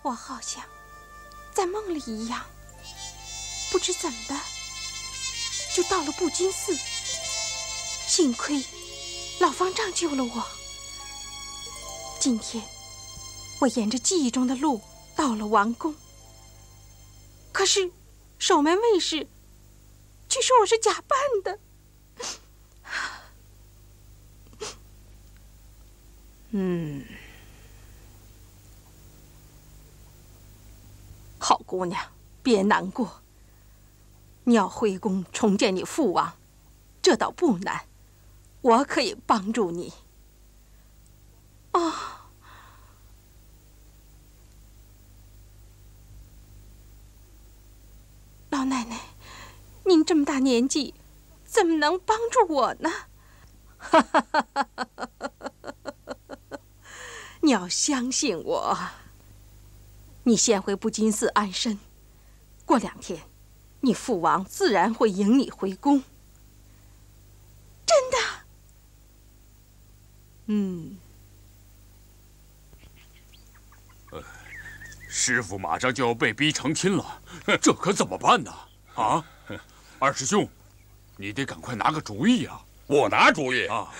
我好像在梦里一样，不知怎么的就到了布金寺。幸亏老方丈救了我。今天我沿着记忆中的路到了王宫，可是守门卫士却说我是假扮的。好姑娘，别难过。你要回宫重见你父王，这倒不难，我可以帮助你。哦，老奶奶，您这么大年纪，怎么能帮助我呢？你要相信我。你先回布金寺安身，过2天，你父王自然会迎你回宫。真的？ 师傅马上就要被逼成亲了，这可怎么办呢？啊，二师兄，你得赶快拿个主意啊！ 我拿主意啊！